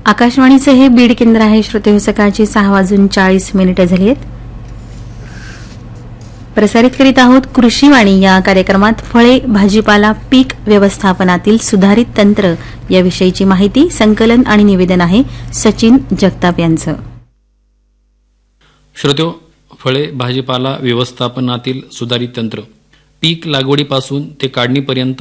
आकाशवाणीचे हे बीड केंद्र आहे. श्रोते हो, सकाळची 6:40 झाली आहेत. प्रसारित करीत आहोत कृषीवाणी या कार्यक्रमात फळे भाजीपाला पीक व्यवस्थापनातील सुधारित तंत्र याविषयीची माहिती. संकलन आणि निवेदन आहे सचिन जगताप यांचं. श्रोत्यो, फळे भाजीपाला व्यवस्थापनातील सुधारित तंत्र. पीक लागवडीपासून ते काढणीपर्यंत